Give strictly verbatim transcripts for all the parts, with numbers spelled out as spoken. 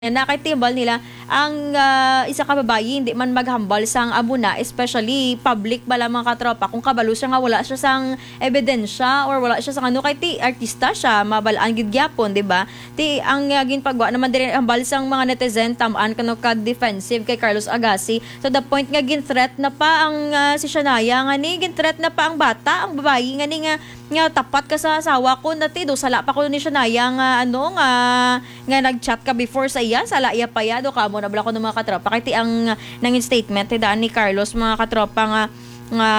nakitibal nila ang uh, isa ka babae hindi man maghambal sang amo na, especially public bala mga katropa kung kabalo siya nga wala siya sang ebidensya or wala siya sang ano kay ti artista siya mabalaan gid gyapon, di ba? Ti ang uh, ginpagwa naman diri hambal sang mga netizen tamaan kano ka defensive kay Carlos Agassi to the point nga gin threat na pa ang uh, si Shania nga ni gin threat na pa ang bata, ang babae nga ni nga nga tapat ka sa asawa ko dati do sala pa ko ni Shania nga ano nga nga nagchat ka before sa iya sala iya pa ya do ka mo na bala ko ng mga katropa kay ti ang nangin statement ti daan ni Carlos mga katropa nga nga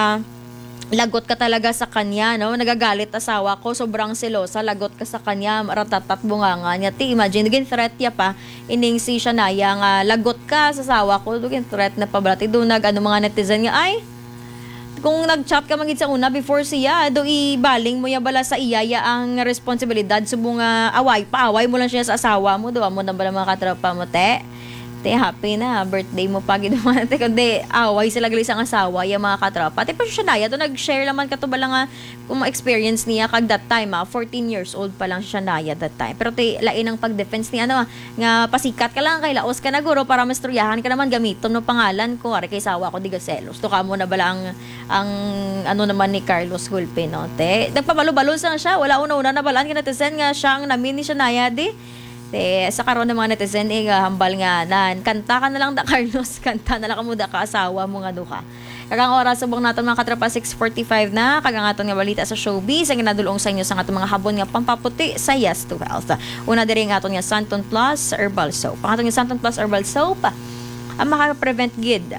lagot ka talaga sa kanya, no? Nagagalit asawa ko, sobrang selosa, lagot ka sa kanya, ratatat bunganga niya. Ti, imagine, naging threat niya pa, ining si Shania nga, lagot ka sa asawa ko, naging threat na pa, brati, doon nag, ano, mga netizen nga, ay, kung nag-chat ka magid sa una before siya, do ibaling mo ya bala sa iyaya ang responsibilidad sa mga away, paaway mo lang siya sa asawa mo, do mo na bala mga katropa mo, te. Te, happy na, birthday mo pa gid man te kundi away sila gali sang asawa ya mga katropa. Te pa siya daya to nag-share naman kato bala nga kung ma-experience niya kag that time ah, fourteen years old pa lang siya naya that time. Pero te lain ang pag-defense niya ano nga pasikat ka lang kay laos ka na guro para masturyahan ka naman gamiton no pangalan ko ari kay sawa ko diga selos. To kamo na bala ang ang ano naman ni Carlos Hulpe no te. Nagpabalo-balo sang siya wala una-una na balaan kinatisen nga siya ang namin ni siya naya di. Te, sa karon ng mga netizen eh, hambal nga nan kanta ka na lang da Carlos, kanta na lang ka mo da ka asawa mo nga duha. Kagang oras subong naton mga katropa six forty-five na kagang aton nga balita sa showbiz ang ginadulong sa inyo sa atong mga habon nga pampaputi sa Yes to Health. Una diri nga aton nga Santon Plus Herbal Soap. Ang aton nga Santon Plus Herbal Soap ang maka-prevent gid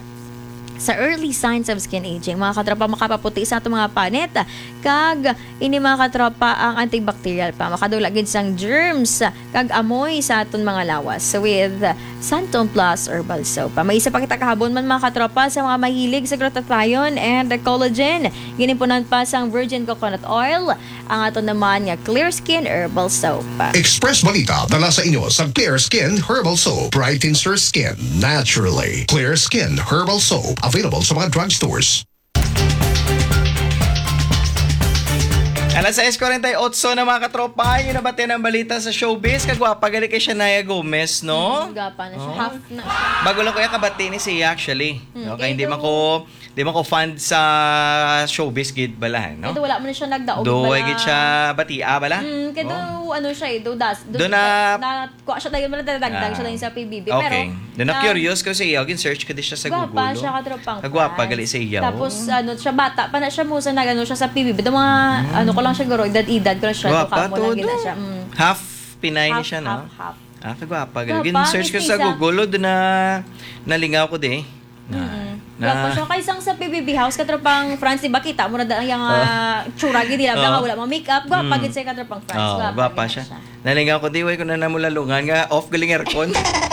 sa early signs of skin aging. Mga katropa, makapaputi sa itong mga panit. Kag, ini mga katropa ang antibacterial pa. Makadulagid sang germs. Kag, amoy sa itong mga lawas. So, with Santon Plus Herbal Soap. May isa pa kita kahabon man mga katropa sa mga mahilig sa glutathione and collagen. Ginimpunan pa sang virgin coconut oil. Ang ato naman nga Clear Skin Herbal Soap. Express Balita dala sa inyo sa Clear Skin Herbal Soap. Brightens your skin naturally. Clear Skin Herbal Soap. Available sa mga drugstores. Alas sais forty-eight na mga katropa, yun na ba ng balita sa showbiz? Kagwapa gali kay Shania Gomez, no? Hmm, gapa na siya. Oh. Half na siya. Bago lang ko yung kabati ni siya actually. Hmm, Okay, hindi kaya man ko hindi man ko fan sa showbiz gid balahan, no? Ito wala mo na siya nagdaog. Do bala. ay gid siya batia bala? Hmm, kaya Oh. ano siya eh, do das. Do na- na kuha siya tayo, dagdag Ah. siya tayo sa P B B. Okay. Pero, Doon na curious ko sa iyo, gin search ko din siya sa Google. Gwapa siya katropang Kagwapa fans. gali sa iyo. Tapos ano, siya bata pa na siya mo sa nagano siya sa P B B. Do mga ano ko lang siya guro, edad-edad ko lang siya. Gwapa Gwapa to, gina do. siya. Mm. Half Pinay ni Half, siya, no? half, half. Ah, kagwapa. Gwapa, Gin search ko sa mestiza. Google, doon na nalingaw ko din. Na, Mm. na, Gwapa siya. Kaisang sa P B B House, katropang France, diba kita mo na da- yung uh, tsura gid nila. Oh. Wala mo make-up. Gwapa Mm. gid siya katropang France. oh, gwapa gina siya. Nalingaw ko din, way ko na namulalungan nga, off galing aircon.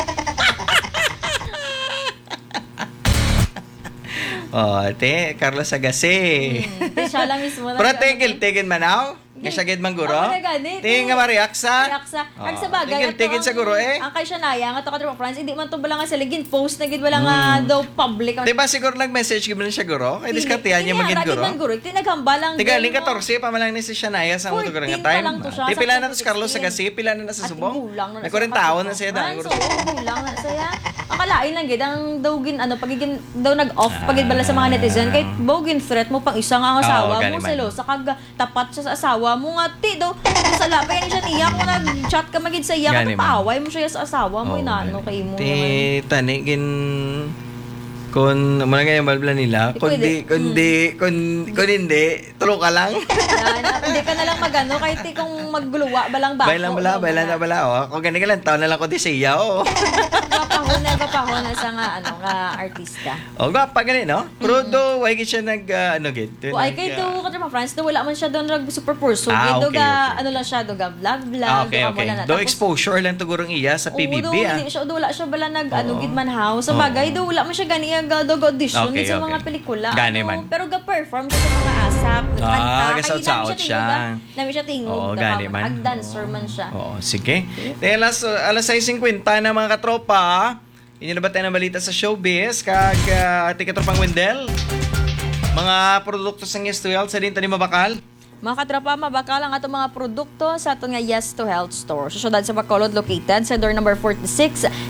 Oh, te, Carlos Agassi. Hmm. Di siya lang mismo. Pero tigil, tigil manaw? Kasi gid man guro? Ako na ganit. Tingin nga mariak sa? Reaksa. Ang Oh, sa bagay. tigil, ato tigil ang- sa guro eh. Ang kay Shania, nga to katropang France, hindi man to bala nga sila gin post na gid wala nga daw public. Diba siguro nag-message ko man siya guro? Kay diskartihan niya maging guro? Hindi guro. Tinaghambalang. Tiga, ling fourteen pa malang ni si Shania sa mo to fourteen nga pa time. lang to siya, Di sa pila na to si twenty Carlos sixteen. Agassi, pila na na sa At subong. gulang na May forty taon na siya daan dahil. guro. So, gulang na saya. Akalain lang gid ang daw gin ano pagiging daw nag-off pagid bala sa mga netizen kay bogin threat mo pang isa nga ang asawa Oo, mo gani man. selosa kag tapat siya sa asawa mo nga ti daw sa lapay ni siya niya kung nag-chat ka magid sa iya Gani ka man. paaway mo siya sa asawa mo Oo, inano gani. kay mo Ti naman. tani gin kun mo na ganyan balbla nila, Di kundi pwede. kundi kun kun hindi, tulo ka lang. Yan, at hindi ka na lang magano kahit ti kung magguluwa balang bako. Bailan bala, no, bailan na mga- bala oh. Kung gani ka lang taon na lang ko di siya oh. Gapahon na gapahon na sa nga ano nga artista. Oh, gwapa gani no? Pero do way gid siya nag ah, ano gid. O ay kay to katro France do wala man siya doon nag super purso. Ah, do okay, ga okay. ano lang siya do ga vlog vlog. Ah, okay, do okay. amo na. Do Tapos, exposure lang to gurong iya sa P B oo, do, B ah. hindi siya, do wala siya bala nag ano Oo. gid man house. Sa Oo. bagay do wala man siya gani ga do ga audition Okay, sa okay. mga pelikula. Gani ano, man. Pero ga perform siya sa mga asap, Ah, kanta. gasaut-saut siya. Nami siya tingog. Oo, da gani pa- man. Ag dancer man siya. Oo, sige. Dahil alas, alas sais fifty na mga katropa, inyo na ba tayo ng balita sa showbiz? Kag uh, ating katropang Wendell, mga produkto sa Yes to Health sa din tani mabakal. Mga katropa, mabakalang atong mga produkto sa aton nga Yes to Health store. Sa syudad sa Bacolod, located sa door number forty-six